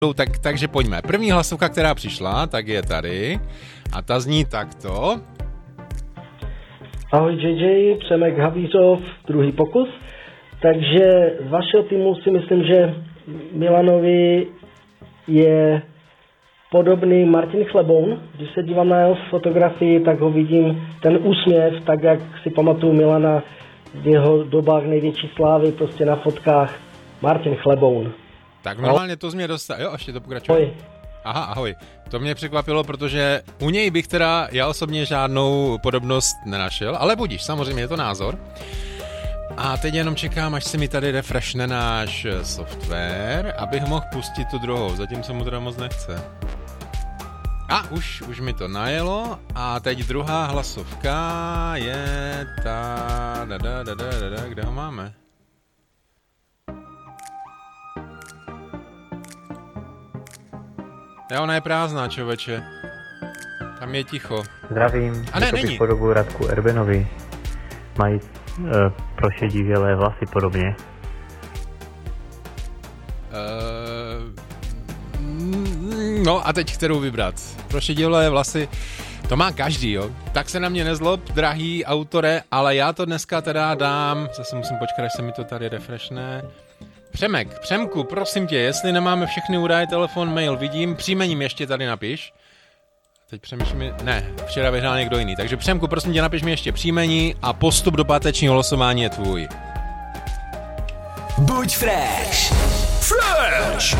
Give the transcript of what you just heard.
Takže pojďme. První hlasovka, která přišla, tak je tady. A ta zní takto. Ahoj JJ, Přemek Havířov, druhý pokus. Takže z vašeho týmu si myslím, že Milanovi je podobný Martin Chleboun. Když se dívám na jeho fotografii, tak ho vidím ten úsměv, tak jak si pamatuju Milana v jeho dobách největší slávy, prostě na fotkách Martin Chleboun. Tak normálně to z mě dostal. Jo, ještě to pokračuje. Ahoj. Aha, ahoj. To mě překvapilo, protože u něj bych teda já osobně žádnou podobnost nenašel, ale budíš, samozřejmě je to názor. A teď jenom čekám, až se mi tady refreshne náš software, abych mohl pustit tu druhou. Zatím se mu teda moc nechce. A už mi to najelo a teď druhá hlasovka je ta... Kde ho máme? Ona je prázdná, člověče. Tam je ticho. Zdravím, a ne, není. Podobu Radku Erbenovi. Mají prošedivělé vlasy podobně. No a teď kterou vybrat? Prošedivělé vlasy, to má každý, jo. Tak se na mě nezlob, drahý autore, ale já to dneska teda dám, zase musím počkat, až se mi to tady refreshne. Přemku, prosím tě, jestli nemáme všechny údaje, telefon, mail, vidím, příjmením ještě tady napiš. Teď přemýšlím, ne, včera vyhrál někdo jiný. Takže Přemku, prosím tě, napiš mi ještě příjmení a postup do pátečního losování je tvůj. Buď fresh! Fresh!